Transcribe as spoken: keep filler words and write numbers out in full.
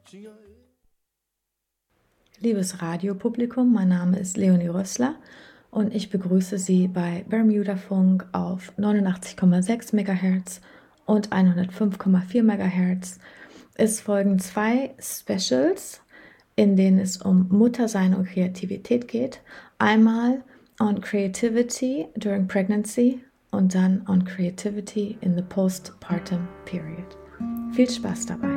Liebes Radiopublikum, mein Name ist Leonie Rössler und ich begrüße Sie bei Bermuda Funk auf neunundachtzig Komma sechs Megahertz und hundertfünf Komma vier Megahertz. Es folgen zwei Specials, in denen es um Muttersein und Kreativität geht. Einmal on Creativity during Pregnancy und dann on Creativity in the Postpartum Period. Viel Spaß dabei!